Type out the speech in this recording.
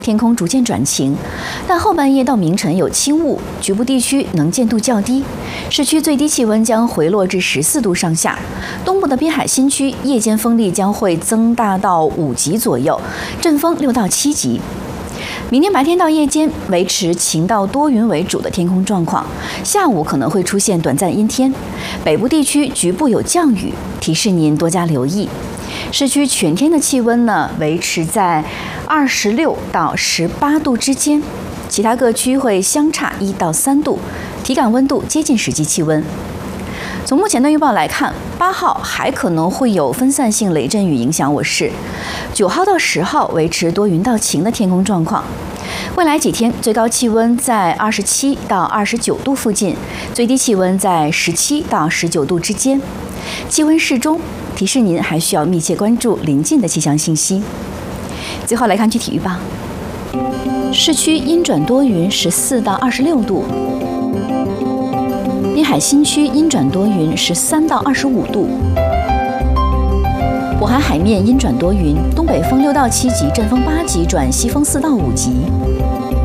天空逐渐转晴，但后半夜到明晨有轻雾，局部地区能见度较低。市区最低气温将回落至14度上下，东部的滨海新区夜间风力将会增大到5级左右，阵风6到7级。明天白天到夜间维持晴到多云为主的天空状况，下午可能会出现短暂阴天，北部地区局部有降雨，提示您多加留意。市区全天的气温呢维持在26到18度之间，其他各区会相差1到3度，体感温度接近实际气温。从目前的预报来看，8号还可能会有分散性雷阵雨影响我市，9号到10号维持多云到晴的天空状况。未来几天最高气温在27到29度附近，最低气温在17到19度之间，气温适中，提示您还需要密切关注临近的气象信息。最后来看具体预报，市区阴转多云14到26度，滨海新区阴转多云13到25度，渤海海面阴转多云，东北风6到7级，阵风8级转西风4到5级。